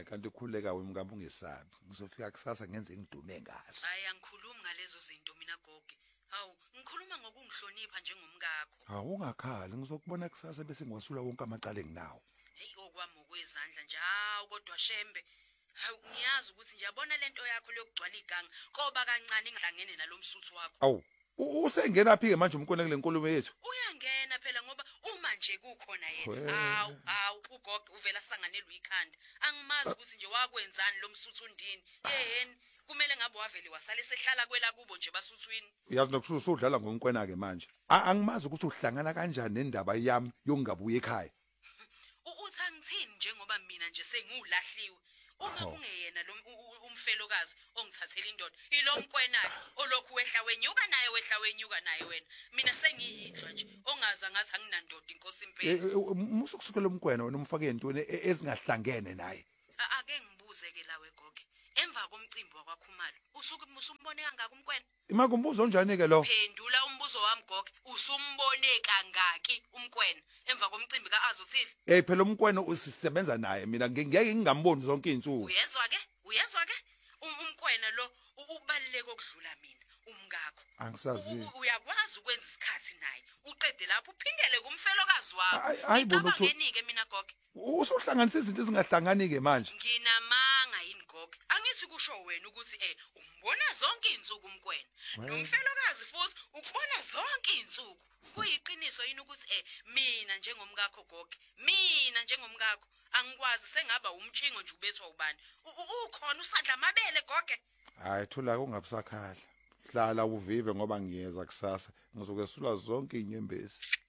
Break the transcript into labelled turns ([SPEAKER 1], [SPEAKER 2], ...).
[SPEAKER 1] kanti khuleka wemngaba ungesabi ngizofika kusasa ngenze ingidume ngazo
[SPEAKER 2] hayi angikhulumi ngalezo zinto mina goge hawu ngikhuluma ngokungihlonipha njengomkakho
[SPEAKER 1] hawu ungakhali ngizokubona kusasa bese ngiwasula wonke amacala enginawo
[SPEAKER 2] hey okwami okwezandla njalo kodwa shembe hawu ngiyazi ukuthi nje yabona lento yakho lokugcwala iganga koba kancane ngihlangene nalomsuthu wakho
[SPEAKER 1] awu usengena phi ke manje umkona kule nkulumo yethu
[SPEAKER 2] uyangena phela ngoba uma nje kukhona yena hawu ugogo uvela sanganelwe ikhanda angimazi ukuthi nje wakwenzani lomsuthu undini yeheni kumele ngabe wavele wasale sehlala kwela kubo nje basuthwini
[SPEAKER 1] uyazi nokususa udlala ngomkwena ke manje angimazi ukuthi uhlangana kanjani nendaba yami yokungabuye ekhaya
[SPEAKER 2] uthi angithini njengoba mina nje sengulahliwe uma kungeyena lo umfelokazi ongithathela indoda ilomkwenakhe olokhu wehla wenyuka naye wena mina sengiyidlwa nje ongaza ngathi anginandoda inkosi impela
[SPEAKER 1] musukusukela umkwena wena umfake intweni ezingahlangene naye
[SPEAKER 2] ake ngibuze ke lawe goge emva komcimbi wakwakhumalo usumbone kangaka umkwena
[SPEAKER 1] imakumbuzo njani ke lo
[SPEAKER 2] phendula umbuzo wami goge usumbone kangaki umkwena emva komcimbi kaAzothile
[SPEAKER 1] phela umkwena usisebenza naye mina ngeke ngingamboni zonke izinsuku
[SPEAKER 2] uyezwa ke umkwena lo ubaluleke okudlula mina umngakho
[SPEAKER 1] angisazi
[SPEAKER 2] uyakwazi ukwenza isikhathi naye uqede lapho uphindele kumfelokazi wakho
[SPEAKER 1] ngicabangeni
[SPEAKER 2] mina goge
[SPEAKER 1] usuhlanganisa izinto ezingahlangani ke manje
[SPEAKER 2] nginamanga yini goge angithi kusho wena ukuthi umbona zonke izinsuku umkwena nomfelokazi futhi ukubona zonke izinsuku kuyiqiniso yini ukuthi mina njengomkakho goge mina njengomkakho angikwazi sengaba umtshingo nje ubethwa ubani ukhona usadla amabele goge
[SPEAKER 1] hayi thula ungabusakhala hlala uvive ngoba ngiyeza kusasa ngizokwesula zonke inyembezi